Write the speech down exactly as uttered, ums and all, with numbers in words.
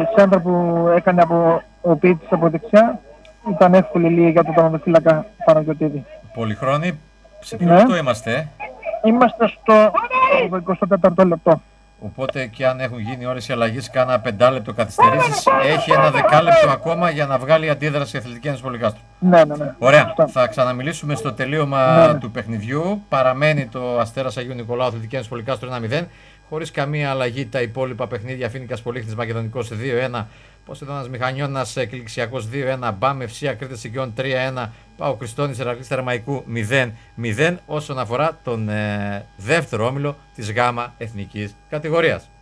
σέντρα που έκανε από ο Πίτης από δεξιά ήταν εύκολη λίγη για τον τερματοφύλακα Παναγιωτήδη. Πολυχρόνοι, σε ποιο Ναι. λεπτό είμαστε? Είμαστε στο εικοστό τέταρτο λεπτό. Οπότε και αν έχουν γίνει ώρες οι αλλαγές, κάνα πεντάλεπτο καθυστερήσεις, έχει ένα δεκάλεπτο ακόμα για να βγάλει αντίδραση η Αθλητική Ένωση Πολυκάστρου. Ναι, ναι, ναι. Ωραία. Σωστά. Θα ξαναμιλήσουμε στο τελείωμα Ναι, ναι. του παιχνιδιού. Παραμένει το Αστέρας Αγίου Νικολάου Αθλητική Ένωση Πολυκάστρου ένα μηδέν. Χωρίς καμία αλλαγή τα υπόλοιπα παιχνίδια. Φοίνικας Πολύχνης Μακεδονικός δύο ένα. Ποσειδώνας Μηχανιώνας Κλιξιακός δύο ένα. Μπαμ Ευσία Κρήτης Οικειών τρία ένα. Πάο Κριστόνης Ηρακλής Θερμαϊκού μηδέν μηδέν. Όσον αφορά τον ε, δεύτερο όμιλο της ΓΑΜΑ Εθνικής Κατηγορίας.